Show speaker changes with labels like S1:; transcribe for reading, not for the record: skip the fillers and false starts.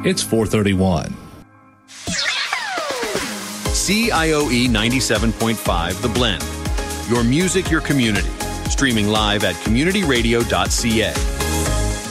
S1: It's 4:31.
S2: CIOE 97.5 The Blend. Your music, your community. Streaming live at communityradio.ca.